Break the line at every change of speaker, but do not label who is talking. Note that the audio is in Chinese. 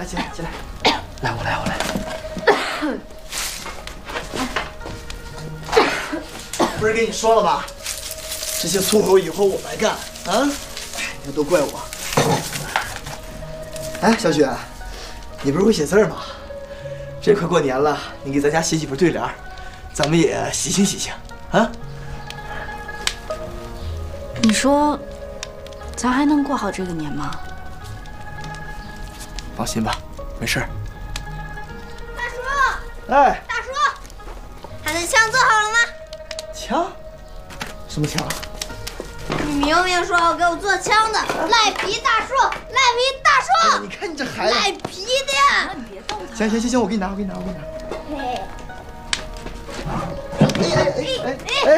来，进来，进来。来，我来。不是跟你说了吗？这些粗活以后我来干啊！你看都怪我。哎，小雪，你不是会写字吗？这快过年了，你给咱家写几副对联，咱们也喜庆喜庆啊！
你说，咱还能过好这个年吗？
放心吧，没事儿。
大叔，
哎，
大叔，他的枪做好了吗？
枪？什么枪？
你明明说要给我做枪的，赖皮大叔，赖皮大叔！
哎，你看你这孩子，
赖皮的！
你别动他。
行，我给你拿。
嘿。
哎。